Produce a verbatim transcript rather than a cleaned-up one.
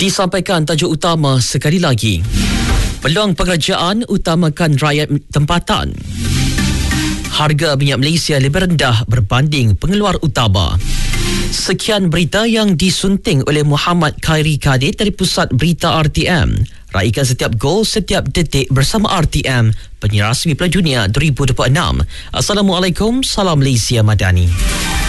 Disampaikan tajuk utama sekali lagi. Peluang pekerjaan utamakan rakyat tempatan. Harga minyak Malaysia lebih rendah berbanding pengeluar utama. Sekian berita yang disunting oleh Muhammad Khairi Kadir dari Pusat Berita R T M. Raikan setiap gol, setiap detik bersama R T M, penyiar rasmi Piala Dunia dua ribu dua puluh enam. Assalamualaikum, salam Malaysia Madani.